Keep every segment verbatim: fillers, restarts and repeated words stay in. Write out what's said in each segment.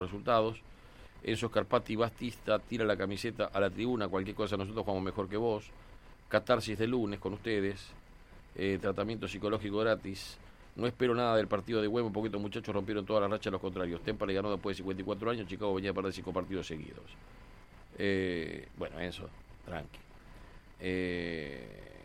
resultados. Enzo Scarpati Batista tira la camiseta a la tribuna, cualquier cosa nosotros jugamos mejor que vos. Catarsis de lunes con ustedes, eh, tratamiento psicológico gratis. No espero nada del partido de Huevo porque estos muchachos rompieron todas las rachas a los contrarios. Tempa le ganó después de cincuenta y cuatro años, Chicago venía a perder cinco partidos seguidos. Eh, bueno, Enzo, tranqui. Eh,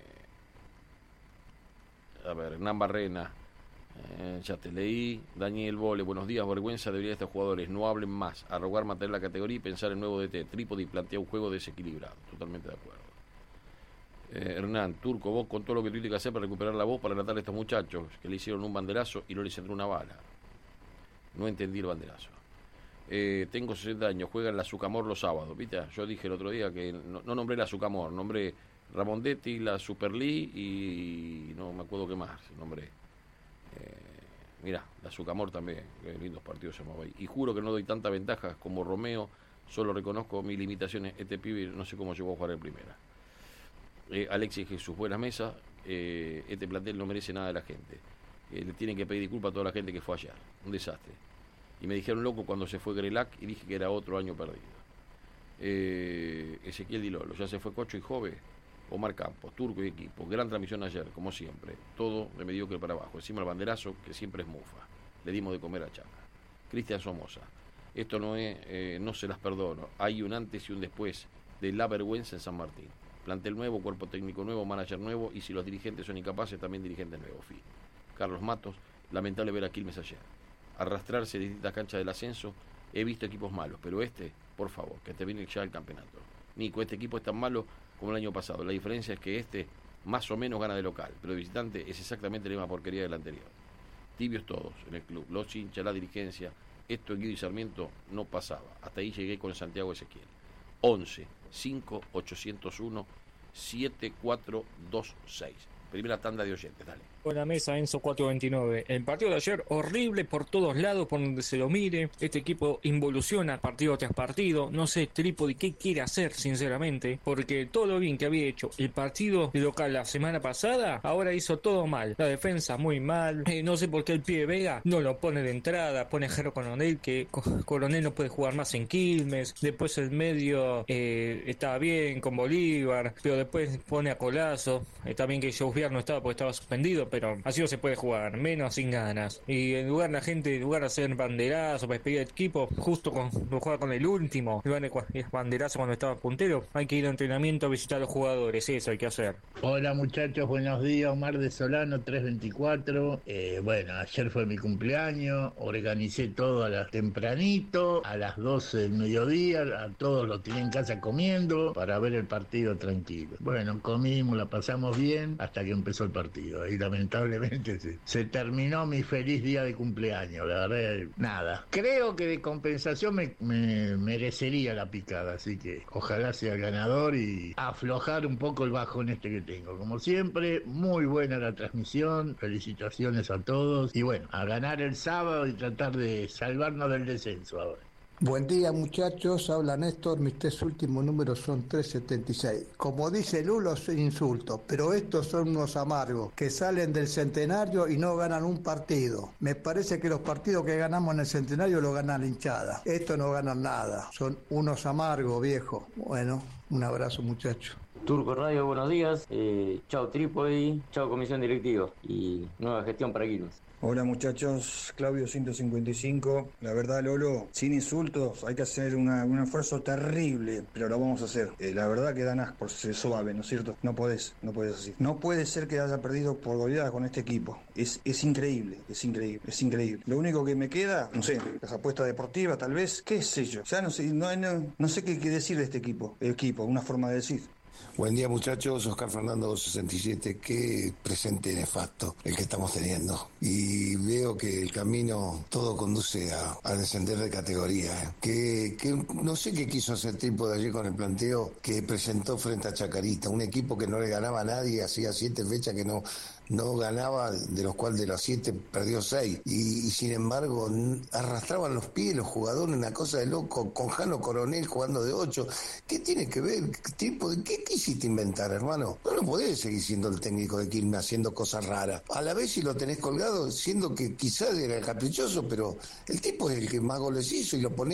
a ver, Hernán Barrena, eh, ya te leí. Daniel Bole, buenos días, vergüenza debería de estos jugadores, no hablen más, arrogar, mantener la categoría y pensar en nuevo D T. Trípodi plantea un juego desequilibrado, totalmente de acuerdo. Eh, Hernán, Turco, vos con todo lo que tuviste que hacer para recuperar la voz para tratar a estos muchachos que le hicieron un banderazo y no les entró una bala. No entendí el banderazo. Eh, tengo sesenta años, juega en la Sucamor los sábados, ¿viste? Yo dije el otro día que no, no nombré la Sucamor, nombré Ramondetti, la Super League y no me acuerdo qué más nombré. Eh, mirá, la Sucamor también, que lindos partidos se llamaba ahí. Y juro que no doy tanta ventaja como Romeo, solo reconozco mis limitaciones. Este pibe no sé cómo llegó a jugar en primera. Eh, Alexis Jesús, buena mesa. Eh, este plantel no merece nada de la gente. Eh, le tienen que pedir disculpas a toda la gente que fue ayer. Un desastre. Y me dijeron loco cuando se fue Grelac y dije que era otro año perdido. Eh, Ezequiel Di Lolo, ya se fue Cocho y Jove. Omar Campos, Turco y equipo. Gran transmisión ayer, como siempre. Todo de mediocre para abajo. Encima el banderazo, que siempre es mufa. Le dimos de comer a Chaca. Cristian Somoza. Esto no es, eh, no se las perdono. Hay un antes y un después de la vergüenza en San Martín. Plantel nuevo, cuerpo técnico nuevo, manager nuevo, y si los dirigentes son incapaces, también dirigentes nuevos. Fin. Carlos Matos, lamentable ver a Quilmes ayer. Arrastrarse de distintas canchas del ascenso, he visto equipos malos, pero este, por favor, que termine ya el campeonato. Nico, este equipo es tan malo como el año pasado. La diferencia es que este más o menos gana de local, pero de visitante es exactamente la misma porquería del anterior. Tibios todos en el club, los hinchas, la dirigencia. Esto en Guido y Sarmiento no pasaba. Hasta ahí llegué con Santiago Ezequiel. once cinco ochocientos uno siete cuatro dos seis. Primera tanda de oyentes, dale. Buena mesa, Enzo cuatrocientos veintinueve. El partido de ayer, horrible por todos lados, por donde se lo mire. Este equipo involuciona partido tras partido. No sé, Trípodi, qué quiere hacer, sinceramente. Porque todo lo bien que había hecho el partido local la semana pasada, ahora hizo todo mal. La defensa muy mal. Eh, no sé por qué el pibe Vega no lo pone de entrada. Pone a Jero Coronel, que Coronel no puede jugar más en Quilmes. Después el medio eh, estaba bien con Bolívar, pero después pone a Colazo. Está bien que Joviar no estaba porque estaba suspendido, pero así no se puede jugar, menos sin ganas. Y en lugar la gente, en lugar de hacer banderazo para despedir el equipo, justo con lo juega con el último, es banderazo cuando estaba puntero, hay que ir a entrenamiento a visitar a los jugadores, eso hay que hacer. Hola muchachos, buenos días, Omar de Solano, trescientos veinticuatro. Eh, bueno, ayer fue mi cumpleaños, organicé todo a las tempranito, a las doce del mediodía, a todos los tiré en casa comiendo para ver el partido tranquilo. Bueno, comimos, la pasamos bien hasta que empezó el partido. Y lamentablemente se, se terminó mi feliz día de cumpleaños. La verdad, nada. Creo que de compensación me, me merecería la picada, así que ojalá sea el ganador y aflojar un poco el bajón este que tengo. Como siempre, muy buena la transmisión. Felicitaciones a todos. Y bueno, a ganar el sábado y tratar de salvarnos del descenso ahora. Buen día muchachos, habla Néstor, mis tres últimos números son trescientos setenta y seis. Como dice Lulo, soy insulto, pero estos son unos amargos que salen del centenario y no ganan un partido. Me parece que los partidos que ganamos en el centenario los ganan la hinchada. Estos no ganan nada, son unos amargos, viejo. Bueno, un abrazo muchachos. Turco Radio, buenos días. Eh, chao Trípodi, chao comisión directiva y nueva gestión para Quilmes. Hola muchachos, Claudio ciento cincuenta y cinco. La verdad, Lolo, sin insultos, hay que hacer una, un esfuerzo terrible, pero lo vamos a hacer. Eh, la verdad que dan asco por ser suave, ¿no es cierto? No podés, no podés así. No puede ser que haya perdido por goleada con este equipo. Es, es increíble, es increíble, es increíble. Lo único que me queda, no sé, las apuestas deportivas tal vez, qué sé yo. Ya no sé, no, no, no sé qué, qué decir de este equipo. El equipo, una forma de decir. Buen día muchachos, Oscar Fernando doscientos sesenta y siete, qué presente nefasto el que estamos teniendo. Y veo que el camino todo conduce a, a descender de categoría. ¿eh? Que, que no sé qué quiso hacer Tipo de ayer con el planteo que presentó frente a Chacarita, un equipo que no le ganaba a nadie, hacía siete fechas que no, no ganaba, de los cuales de los siete perdió seis. Y, y sin embargo arrastraban los pies los jugadores, una cosa de loco, con Jano Coronel jugando de ocho. ¿Qué tiene que ver? Tipo, ¿qué, qué hiciste inventar, hermano? No lo podés seguir siendo el técnico de Quilmes haciendo cosas raras. A la vez si lo tenés colgado, siendo que quizás era caprichoso, pero el tipo es el que más goles hizo y lo ponés